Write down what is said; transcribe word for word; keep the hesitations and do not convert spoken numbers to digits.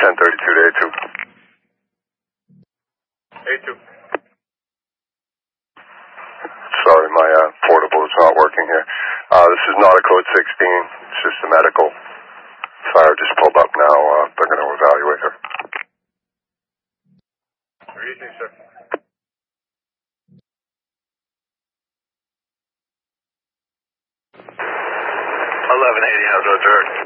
ten thirty-two to A two. A two. Sorry, my uh, portable is not working here. Uh, this is not a code sixteen. It's just a medical. Fire just pulled up now. Uh, they're going to evaluate her. Good evening, sir. eleven eighty, how's that, Derek?